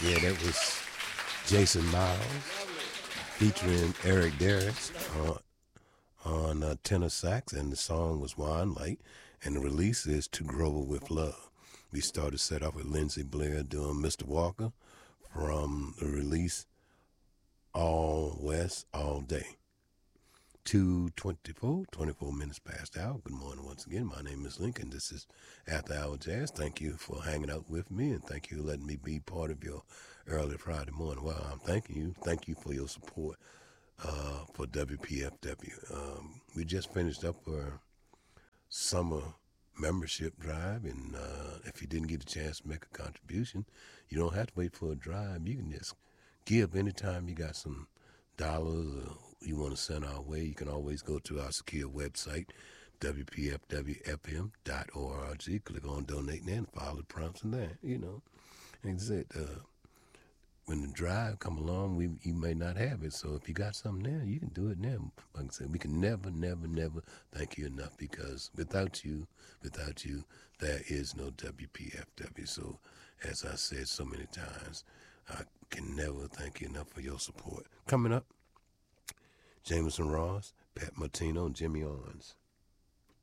Yeah, that was Jason Miles featuring Eric Darris on tenor sax, and the song was Wine Light, and the release is To Grow with Love. We started set off with Lindsey Blair doing Mr. Walker from the release All West, All Day. 24 minutes past the hour. Good morning once again. My name is Lincoln. This is After Hour Jazz. Thank you for hanging out with me, and thank you for letting me be part of your early Friday morning. Well, I'm thanking you. Thank you for your support for WPFW. We just finished up our summer membership drive, and if you didn't get a chance to make a contribution, you don't have to wait for a drive. You can just give anytime you got some dollars or you want to send our way. You can always go to our secure website, WPFWFM.org. Click on donate there and follow the prompts in there, And that's it. When the drive come along, you may not have it. So if you got something there, you can do it now. Like I said, we can never thank you enough, because without you, there is no WPFW. So as I said so many times, I can never thank you enough for your support. Coming up, Jameson Ross, Pat Martino, and Jimmy Owens.